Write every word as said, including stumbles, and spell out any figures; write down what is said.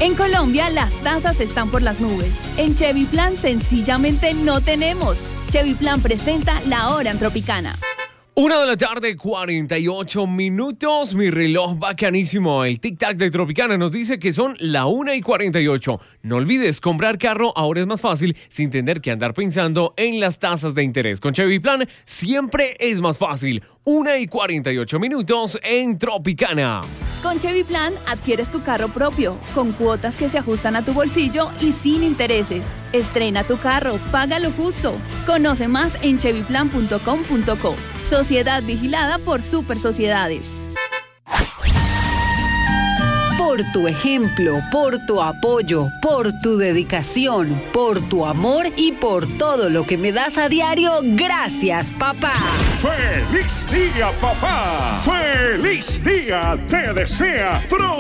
En Colombia, las tasas están por las nubes. En Chevy Plan, sencillamente no tenemos. Chevy Plan presenta La Hora en Tropicana. Una de la tarde, cuarenta y ocho minutos. Mi reloj bacanísimo. El tic-tac de Tropicana nos dice que son la una y cuarenta y ocho. No olvides, comprar carro ahora es más fácil sin tener que andar pensando en las tasas de interés. Con Chevy Plan siempre es más fácil. Una y cuarenta y ocho minutos en Tropicana. Con Chevy Plan adquieres tu carro propio, con cuotas que se ajustan a tu bolsillo y sin intereses. Estrena tu carro, págalo justo. Conoce más en chevy plan punto com punto co. Sociedad vigilada por Super Sociedades. Por tu ejemplo, por tu apoyo, por tu dedicación, por tu amor y por todo lo que me das a diario, gracias, papá. ¡Feliz día, papá! ¡Feliz día! Te desea Pro